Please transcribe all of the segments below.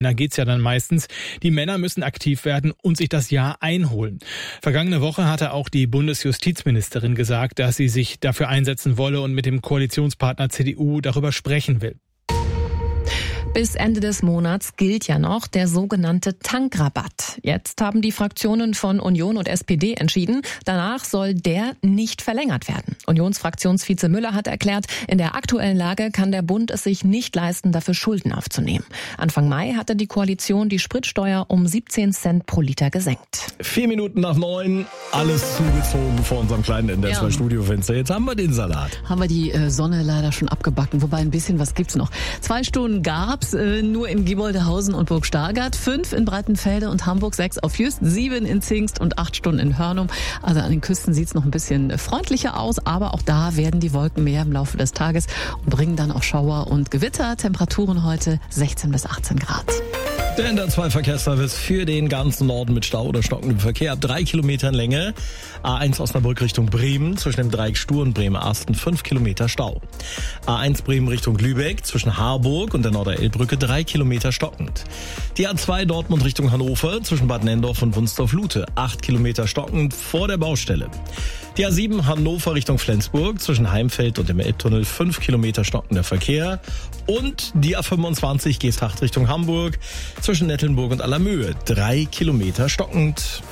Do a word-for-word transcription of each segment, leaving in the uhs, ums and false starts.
Da geht's ja dann meistens. Die Männer müssen aktiv werden und sich das Ja einholen. Vergangene Woche hatte auch die Bundesjustizministerin gesagt, dass sie sich dafür einsetzen wolle und mit dem Koalitionspartner C D U darüber sprechen will. Bis Ende des Monats gilt ja noch der sogenannte Tankrabatt. Jetzt haben die Fraktionen von Union und S P D entschieden, danach soll der nicht verlängert werden. Unionsfraktionsvize Müller hat erklärt, in der aktuellen Lage kann der Bund es sich nicht leisten, dafür Schulden aufzunehmen. Anfang Mai hatte die Koalition die Spritsteuer um siebzehn Cent pro Liter gesenkt. Vier Minuten nach neun, alles zugezogen vor unserem kleinen N D R zwei ja. Studiofenster. Jetzt haben wir den Salat. Haben wir die äh, Sonne leider schon abgebacken, wobei ein bisschen was gibt's noch. Zwei Stunden gab's äh, nur in Gieboldehausen und Burg Stargard, fünf in Breitenfelde und Hamburg, sechs auf Jüst, sieben in Zingst und acht Stunden in Hörnum. Also an den Küsten sieht's noch ein bisschen freundlicher aus, aber auch da werden die Wolken mehr im Laufe des Tages und bringen dann auch Schauer und Gewitter. Temperaturen heute sechzehn bis achtzehn Grad. Der N D R zwei Verkehrsservice für den ganzen Norden mit Stau oder stockendem Verkehr ab drei Kilometern Länge. A eins Osnabrück Richtung Bremen, zwischen dem Dreieck Stur und Bremen-Asten fünf Kilometer Stau. A eins Bremen Richtung Lübeck, zwischen Harburg und der Norderelbbrücke drei Kilometer stockend. Die A zwei Dortmund Richtung Hannover, zwischen Bad Nendorf und Wunstorf-Lute, acht Kilometer stockend vor der Baustelle. Die A sieben Hannover Richtung Flensburg, zwischen Heimfeld und dem Elbtunnel fünf Kilometer stockender Verkehr. Und die A fünfundzwanzig Geesthacht Richtung Hamburg, zwischen Nettelnburg und Allermöhe, drei Kilometer stockend.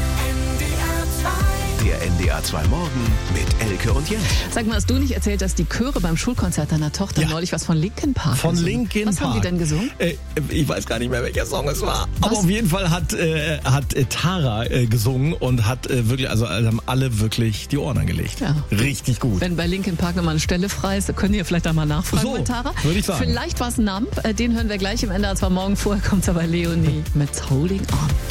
Der N D R zwei Morgen mit Elke und Jens. Sag mal, hast du nicht erzählt, dass die Chöre beim Schulkonzert deiner Tochter ja. neulich was von Linkin Park Von gesungen? Linkin Was Park. haben die denn gesungen? Äh, ich weiß gar nicht mehr, welcher Song es war. Was? Aber auf jeden Fall hat, äh, hat äh, Tara äh, gesungen und hat äh, wirklich, also äh, haben alle wirklich die Ohren angelegt. Ja. Richtig gut. Wenn bei Linkin Park nochmal eine Stelle frei ist, könnt ihr vielleicht einmal nachfragen So, mit Tara. würde ich sagen. Vielleicht war es Nump, den hören wir gleich im N D R zwei Morgen. Vorher kommt aber Leonie mit Holding On.